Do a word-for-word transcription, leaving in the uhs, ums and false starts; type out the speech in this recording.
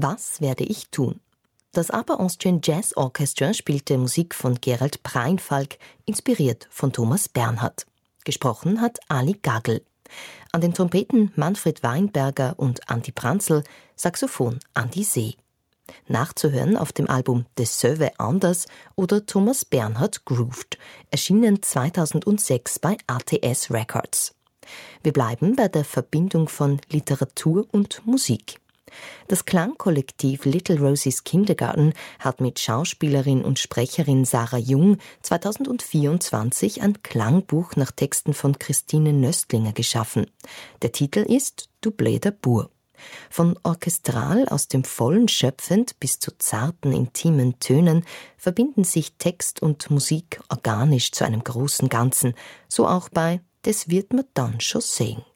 Was werde ich tun? Das Upper Austrian Jazz Orchestra spielte Musik von Gerald Breinfalk, inspiriert von Thomas Bernhard. Gesprochen hat Ali Gagel. An den Trompeten Manfred Weinberger und Andi Pranzl, Saxophon Andi See. Nachzuhören auf dem Album De Söwe Anders oder Thomas Bernhard Grooved, erschienen zweitausendsechs bei A T S Records. Wir bleiben bei der Verbindung von Literatur und Musik. Das Klangkollektiv Little Rosie's Kindergarten hat mit Schauspielerin und Sprecherin Sarah Jung zweitausendvierundzwanzig ein Klangbuch nach Texten von Christine Nöstlinger geschaffen. Der Titel ist Doublé d'Amour. Von orchestral aus dem Vollen schöpfend bis zu zarten, intimen Tönen verbinden sich Text und Musik organisch zu einem großen Ganzen, so auch bei »Das wird man dann schon sehen«.